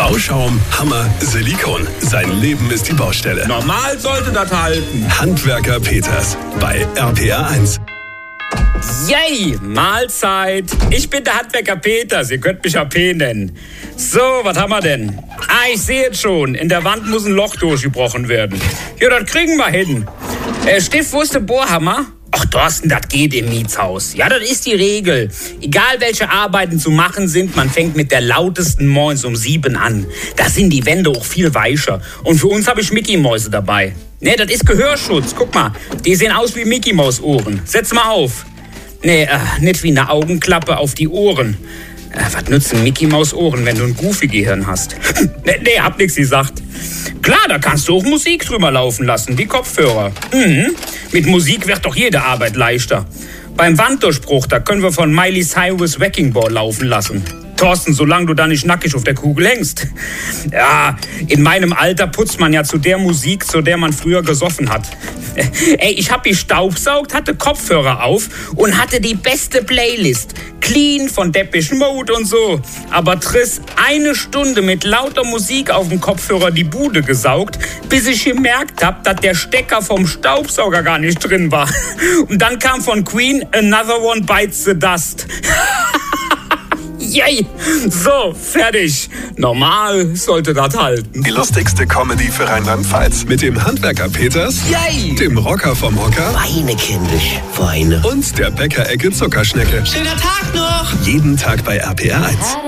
Bauschaum, Hammer, Silikon. Sein Leben ist die Baustelle. Normal sollte das halten. Handwerker Peters bei RPR1. Yay, Mahlzeit. Ich bin der Handwerker Peters, ihr könnt mich AP nennen. So, was haben wir denn? Ich sehe jetzt schon, in der Wand muss ein Loch durchgebrochen werden. Ja, das kriegen wir hin. Stift, wo ist der Bohrhammer? Ach, Thorsten, das geht im Mietshaus. Ja, das ist die Regel. Egal, welche Arbeiten zu machen sind, man fängt mit der lautesten morgens um 7 an. Da sind die Wände auch viel weicher. Und für uns habe ich Mickey-Mäuse dabei. Ne, das ist Gehörschutz. Guck mal, die sehen aus wie Mickey-Maus-Ohren. Setz mal auf. Ne, nicht wie eine Augenklappe auf die Ohren. Was nützen Mickey-Maus-Ohren, wenn du ein Goofy-Gehirn hast? Nee, hab nix gesagt. Klar, da kannst du auch Musik drüber laufen lassen, wie Kopfhörer. Mit Musik wird doch jede Arbeit leichter. Beim Wanddurchbruch, da können wir von Miley Cyrus Wrecking Ball laufen lassen. Thorsten, solange du da nicht nackig auf der Kugel hängst. Ja, in meinem Alter putzt man ja zu der Musik, zu der man früher gesoffen hat. Ey, ich hab gestaubsaugt, hatte Kopfhörer auf und hatte die beste Playlist. Clean von Depeche Mode und so. Aber Triss, 1 Stunde mit lauter Musik auf dem Kopfhörer die Bude gesaugt, bis ich gemerkt hab, dass der Stecker vom Staubsauger gar nicht drin war. Und dann kam von Queen Another One Bites the Dust. Yay! So, fertig. Normal sollte das halten. Die lustigste Comedy für Rheinland-Pfalz. Mit dem Handwerker Peters, Yay! dem Rocker vom Hocker Weine, kindisch, Weine. und der Bäckerecke Zuckerschnecke. Schöner Tag noch! Jeden Tag bei RPR1.